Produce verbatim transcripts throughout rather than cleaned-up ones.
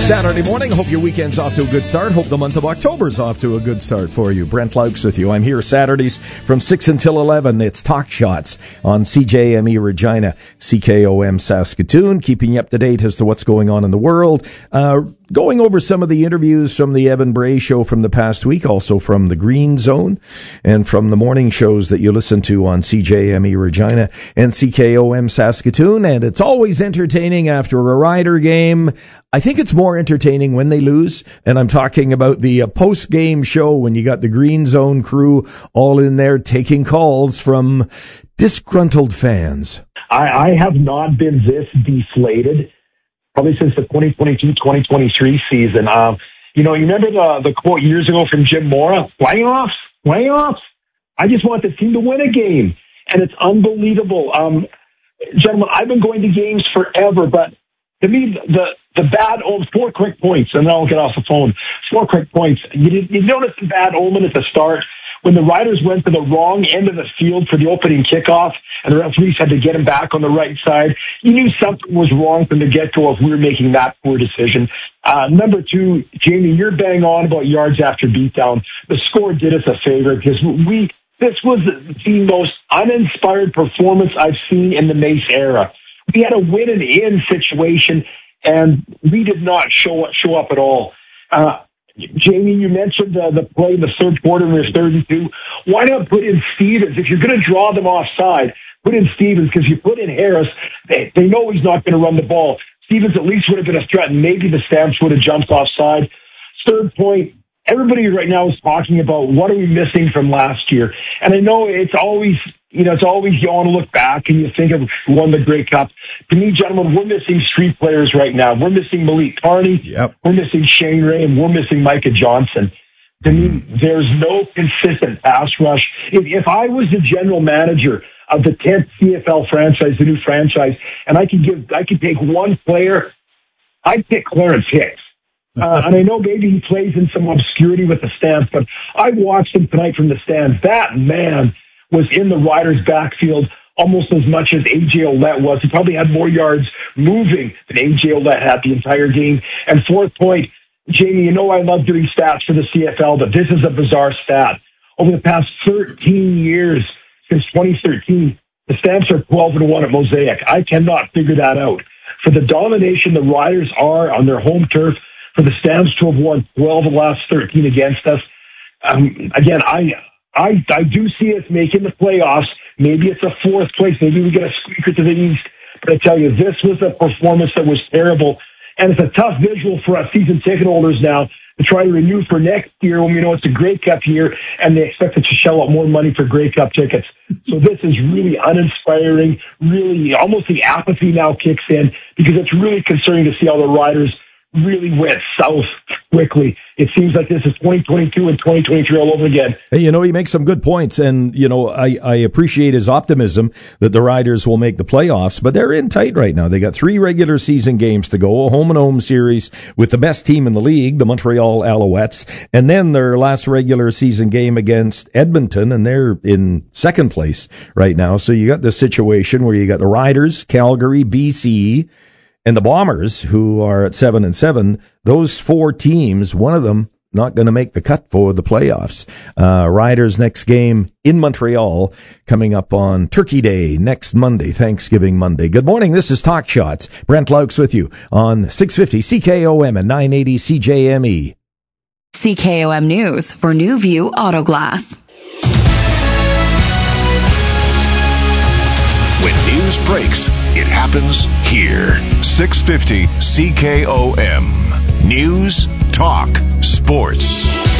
Saturday morning. Hope your weekend's off to a good start. Hope the month of October's off to a good start for you. Brent Laux with you. I'm here Saturdays from six until eleven. It's Talk Shots on C J M E Regina, C K O M Saskatoon, keeping you up to date as to what's going on in the world. Uh, going over some of the interviews from the Evan Bray Show from the past week, also from the Green Zone, and from the morning shows that you listen to on C J M E Regina and C K O M Saskatoon. And it's always entertaining after a Rider game. I think it's more entertaining when they lose, and I'm talking about the uh, post-game show when you got the Green Zone crew all in there taking calls from disgruntled fans. I, I have not been this deflated probably since the twenty twenty-two twenty twenty-three season. Um, you know, you remember the, the quote years ago from Jim Mora, playoffs, playoffs? I just want the team to win a game, and it's unbelievable. Um, gentlemen, I've been going to games forever, but to me, the the bad omen, four quick points, and then I'll get off the phone. Four quick points. You, did, you noticed the bad omen at the start when the Riders went to the wrong end of the field for the opening kickoff, and the referees had to get him back on the right side. You knew something was wrong from the get-go if we were making that poor decision. Uh, number two, Jamie, you're bang on about yards after beatdown. The score did us a favor because we this was the most uninspired performance I've seen in the Mace era. We had a win and in situation, and we did not show up, show up at all. Uh, Jamie, you mentioned uh, the play in the third quarter when there's third and two. Why not put in Stevens? If you're going to draw them offside, put in Stevens, because you put in Harris, they, they know he's not going to run the ball. Stevens at least would have been a threat, and maybe the Stamps would have jumped offside. Third point, everybody right now is talking about what are we missing from last year. And I know it's always, you know, it's always you want to look back and you think of who won the Grey Cup. To me, gentlemen, we're missing street players right now. We're missing Malik Carney. Yep. We're missing Shane Ray, and we're missing Micah Johnson. To me, there's no consistent pass rush. If, if I was the general manager of the tenth C F L franchise, the new franchise, and I could give, I could take one player, I'd pick Clarence Hicks. Uh, and I know maybe he plays in some obscurity with the Stamps, but I watched him tonight from the stands. That man was in the Riders' backfield almost as much as A J Ouellette was. He probably had more yards moving than A J Ouellette had the entire game. And fourth point, Jamie, you know I love doing stats for the C F L, but this is a bizarre stat. Over the past thirteen years, since twenty thirteen, the Stamps are twelve and one at Mosaic. I cannot figure that out. For the domination the Riders are on their home turf, for the Stamps to have won twelve of the last thirteen against us, um, again, I, I, I do see us making the playoffs. Maybe it's a fourth place. Maybe we get a squeaker to the east. But I tell you, this was a performance that was terrible. And it's a tough visual for us season ticket holders now to try to renew for next year when we know it's a Grey Cup year and they expect us to shell out more money for Grey Cup tickets. So this is really uninspiring. Really, almost the apathy now kicks in because it's really concerning to see how the Riders really went south quickly. It seems like this is twenty twenty-two and twenty twenty-three all over again. Hey, you know, he makes some good points, and, you know, I, I appreciate his optimism that the Riders will make the playoffs, but they're in tight right now. They got three regular season games to go, a home-and-home series with the best team in the league, the Montreal Alouettes, and then their last regular season game against Edmonton, and they're in second place right now. So you got this situation where you got the Riders, Calgary, B C, and the Bombers, who are at seven and seven. Those four teams, one of them not going to make the cut for the playoffs. Uh, Riders next game in Montreal coming up on Turkey Day next Monday, Thanksgiving Monday. Good morning. This is Talk Shots. Brent Laux with you on six fifty C K O M and nine eighty C J M E. C K O M News for New View Auto Glass. When news breaks, it happens here. six fifty C K O M. News, talk, sports.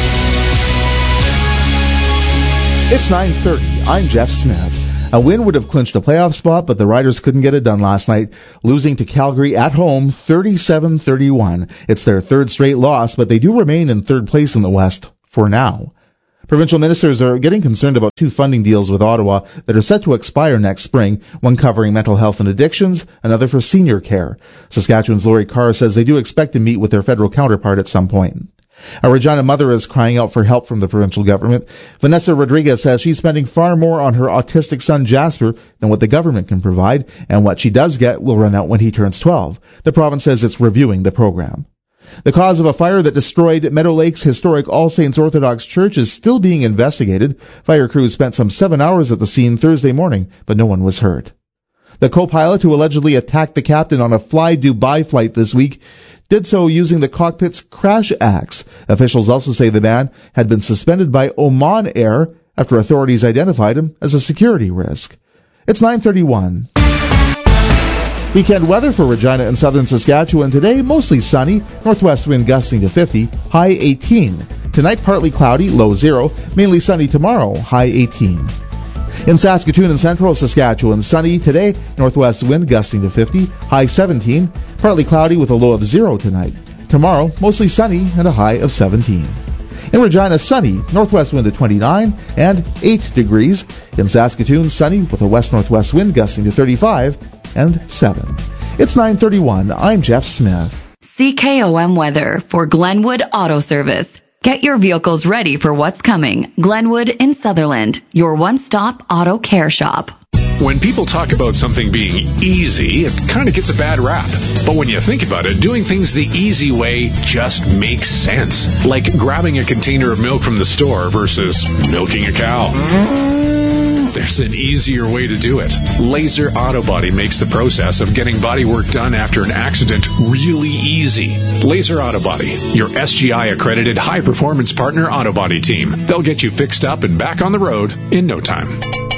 It's nine thirty. I'm Jeff Smith. A win would have clinched a playoff spot, but the Riders couldn't get it done last night, losing to Calgary at home thirty-seven thirty-one. It's their third straight loss, but they do remain in third place in the West for now. Provincial ministers are getting concerned about two funding deals with Ottawa that are set to expire next spring, one covering mental health and addictions, another for senior care. Saskatchewan's Laurie Carr says they do expect to meet with their federal counterpart at some point. A Regina mother is crying out for help from the provincial government. Vanessa Rodriguez says she's spending far more on her autistic son Jasper than what the government can provide, and what she does get will run out when he turns twelve. The province says it's reviewing the program. The cause of a fire that destroyed Meadow Lake's historic All Saints Orthodox Church is still being investigated. Fire crews spent some seven hours at the scene Thursday morning, but no one was hurt. The co-pilot who allegedly attacked the captain on a Fly Dubai flight this week did so using the cockpit's crash axe. Officials also say the man had been suspended by Oman Air after authorities identified him as a security risk. It's nine thirty-one. Weekend weather for Regina and southern Saskatchewan today, mostly sunny, northwest wind gusting to fifty, high eighteen. Tonight partly cloudy, low zero, mainly sunny tomorrow, high eighteen. In Saskatoon and central Saskatchewan, sunny today, northwest wind gusting to fifty, high seventeen, partly cloudy with a low of zero tonight. Tomorrow, mostly sunny and a high of seventeen. In Regina, sunny, northwest wind at twenty-nine and eight degrees. In Saskatoon, sunny with a west-northwest wind gusting to thirty-five and seven. It's nine thirty-one. I'm Jeff Smith. C K O M weather for Glenwood Auto Service. Get your vehicles ready for what's coming. Glenwood in Sutherland, your one-stop auto care shop. When people talk about something being easy, it kind of gets a bad rap. But when you think about it, doing things the easy way just makes sense. Like grabbing a container of milk from the store versus milking a cow. There's an easier way to do it. Laser Auto Body makes the process of getting body work done after an accident really easy. Laser Auto Body, your S G I-accredited high-performance partner auto body team. They'll get you fixed up and back on the road in no time.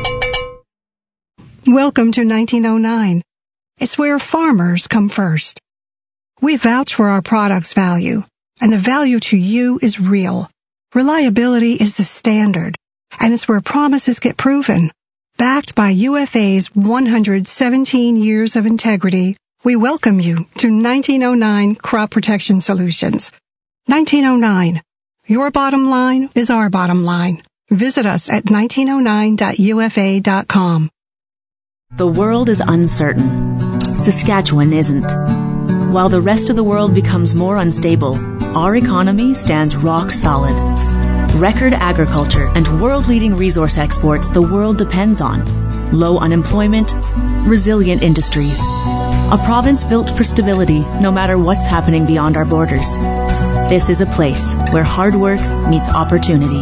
Welcome to nineteen oh nine. It's where farmers come first. We vouch for our product's value, and the value to you is real. Reliability is the standard, and it's where promises get proven. Backed by U F A's one hundred seventeen years of integrity, we welcome you to nineteen oh nine Crop Protection Solutions. nineteen oh nine. Your bottom line is our bottom line. Visit us at nineteen oh nine dot U F A dot com. The world is uncertain. Saskatchewan isn't. While the rest of the world becomes more unstable, our economy stands rock solid. Record agriculture and world-leading resource exports the world depends on. Low unemployment, resilient industries. A province built for stability no matter what's happening beyond our borders. This is a place where hard work meets opportunity.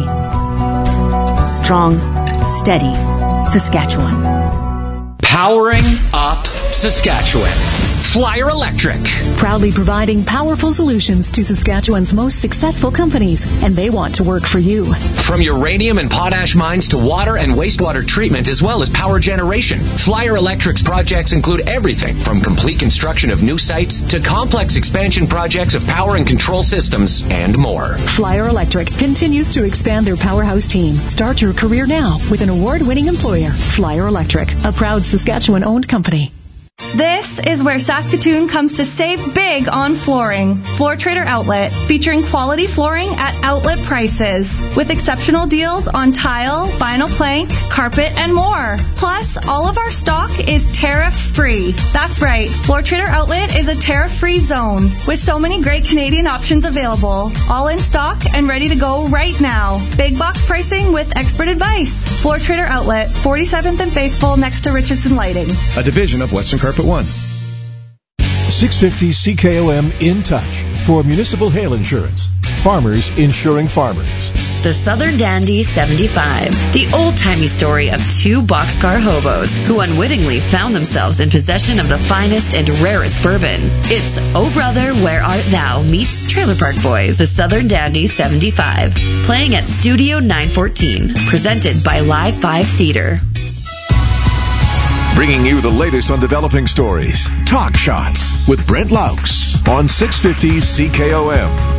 Strong, steady Saskatchewan. Powering up Saskatchewan. Flyer Electric. Proudly providing powerful solutions to Saskatchewan's most successful companies, and they want to work for you. From uranium and potash mines to water and wastewater treatment, as well as power generation, Flyer Electric's projects include everything from complete construction of new sites to complex expansion projects of power and control systems and more. Flyer Electric continues to expand their powerhouse team. Start your career now with an award-winning employer, Flyer Electric, a proud Saskatchewan-owned company. This is where Saskatoon comes to save big on flooring. Floor Trader Outlet, featuring quality flooring at outlet prices, with exceptional deals on tile, vinyl plank, carpet, and more. Plus, all of our stock is tariff-free. That's right, Floor Trader Outlet is a tariff-free zone, with so many great Canadian options available, all in stock and ready to go right now. Big box pricing with expert advice. Floor Trader Outlet, forty-seventh and Faithful, next to Richardson Lighting. A division of Western Carpet One. six fifty C K O M In Touch for municipal hail insurance. Farmers insuring farmers. The Southern Dandy seventy-five, the old-timey story of two boxcar hobos who unwittingly found themselves in possession of the finest and rarest bourbon. It's Oh Brother, Where Art Thou meets Trailer Park Boys, the Southern Dandy seventy-five, playing at Studio nine fourteen, presented by Live five Theater. Bringing you the latest on developing stories. Talk Shots with Brent Laux on six fifty C K O M.